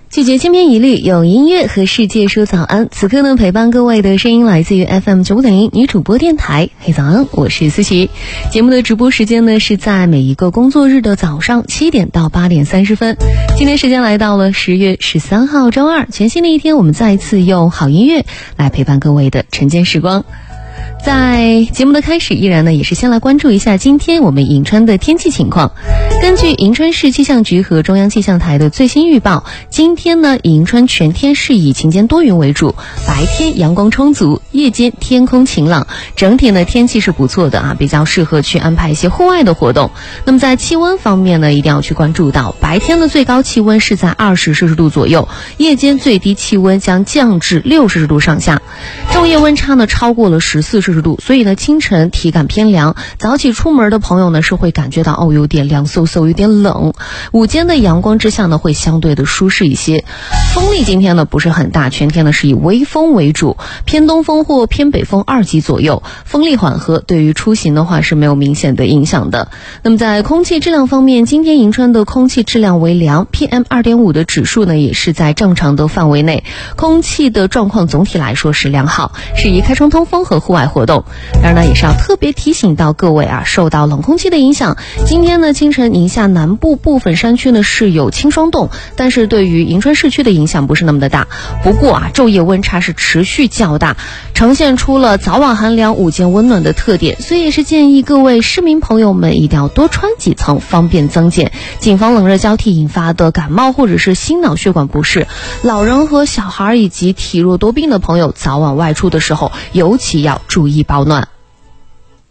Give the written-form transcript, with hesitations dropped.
拒绝千篇一律，用音乐和世界说早安。此刻呢，陪伴各位的声音来自于 FM950女主播电台。嘿，早安，我是思琪。节目的直播时间呢是在每一个工作日的早上7点到8点30分。今天时间来到了10月13号周二，全新的一天，我们再一次用好音乐来陪伴各位的晨间时光。在节目的开始，依然呢也是先来关注一下今天我们银川的天气情况。根据银川市气象局和中央气象台的最新预报，今天呢银川全天是以晴间多云为主，白天阳光充足，夜间天空晴朗，整体呢天气是不错的比较适合去安排一些户外的活动。那么在气温方面呢，一定要去关注到白天的最高气温是在20摄氏度左右，夜间最低气温将降至6摄氏度上下，昼夜温差呢超过了14摄氏度，所以呢清晨体感偏凉，早起出门的朋友呢是会感觉到有点凉飕飕，有点冷。午间的阳光之下呢会相对的舒适一些。风力今天呢不是很大，全天呢是以微风为主，偏东风或偏北风2级左右，风力缓和，对于出行的话是没有明显的影响的。那么在空气质量方面，今天银川的空气质量为良， PM2.5 的指数呢也是在正常的范围内，空气的状况总体来说是良好，适宜开窗通风和户外活动。当然呢也是要特别提醒到各位受到冷空气的影响，今天呢清晨宁夏南部部分山区呢是有轻霜冻，但是对于银川市区的影响不是那么的大。不过昼夜温差是持续较大，呈现出了早晚寒凉午间温暖的特点，所以也是建议各位市民朋友们一定要多穿几层，方便增减，谨防冷热交替引发的感冒或者是心脑血管不适。老人和小孩以及体弱多病的朋友早晚外出的时候尤其要注意保暖。